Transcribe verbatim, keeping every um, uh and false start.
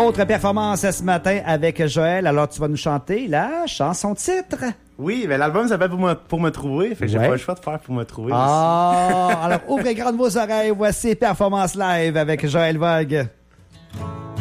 autre performance ce matin avec Joël. Alors, tu vas nous chanter la chanson titre. Oui, mais l'album s'appelle Pour me, pour me trouver. Fait que j'ai Ouais. pas le choix de faire Pour me trouver Ah, alors ouvrez grand vos oreilles. Voici Performance Live avec Joël Vogue.